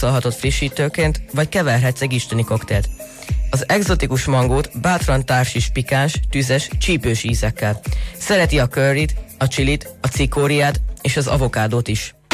kóstolhatod frissítőként, vagy keverhetsz egy isteni koktélt. Az egzotikus mangót bátran társíts pikáns, tüzes, csípős ízekkel. Szereti a curryt, a chilit, a cikóriát és az avokádót is.